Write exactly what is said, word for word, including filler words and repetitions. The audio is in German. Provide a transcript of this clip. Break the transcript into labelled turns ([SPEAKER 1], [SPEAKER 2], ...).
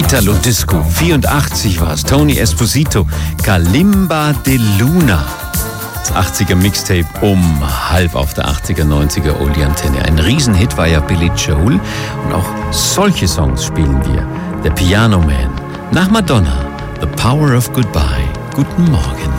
[SPEAKER 1] Italo Disco. vierundachtzig war es. Tony Esposito, Kalimba de Luna. Das achtziger Mixtape um halb auf der achtziger, neunziger Oldie Antenne. Ein Riesenhit war ja Billy Joel. Und auch solche Songs spielen wir. Der Piano Man. Nach Madonna, The Power of Goodbye. Guten Morgen.